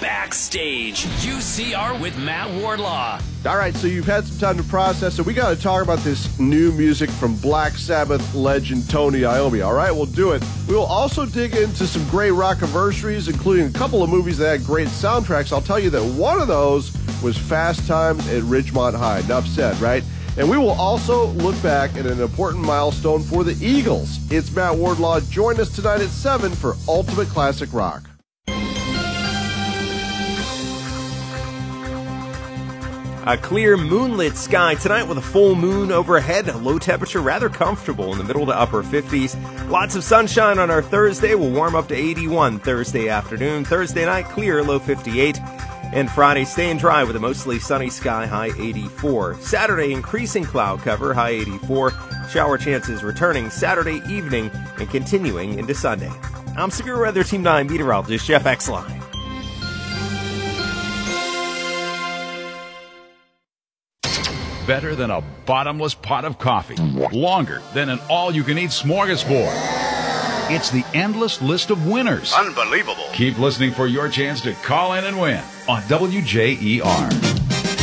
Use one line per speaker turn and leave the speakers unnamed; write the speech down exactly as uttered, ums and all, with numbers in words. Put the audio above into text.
Backstage, U C R with Matt Wardlaw.
All right, so you've had some time to process, so we got to talk about this new music from Black Sabbath legend Tony Iommi. All right, we'll do it. We will also dig into some great rock-anniversaries, including a couple of movies that had great soundtracks. I'll tell you that one of those was Fast Times at Ridgemont High. Enough said, right? And we will also look back at an important milestone for the Eagles. It's Matt Wardlaw. Join us tonight at seven for Ultimate Classic Rock.
A clear moonlit sky tonight with a full moon overhead. A low temperature, rather comfortable in the middle to upper fifties. Lots of sunshine on our Thursday. We'll warm up to eighty-one Thursday afternoon. Thursday night, clear, low fifty-eight. And Friday, staying dry with a mostly sunny sky, high eighty-four. Saturday, increasing cloud cover, high eighty-four. Shower chances returning Saturday evening and continuing into Sunday. I'm Severe Weather Team nine meteorologist Jeff Exline.
Better than a bottomless pot of coffee. Longer than an all-you-can-eat smorgasbord. It's the endless list of winners.
Unbelievable.
Keep listening for your chance to call in and win on W J E R.